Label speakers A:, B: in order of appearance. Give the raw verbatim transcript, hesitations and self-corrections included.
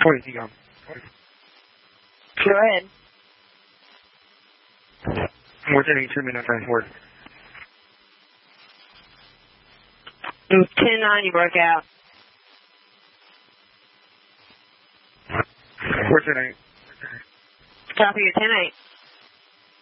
A: twenty, you go.
B: Go ahead.
A: What's any two minutes I work?
B: ten nine, you broke out.
A: What's your name?
B: Copy your ten eight.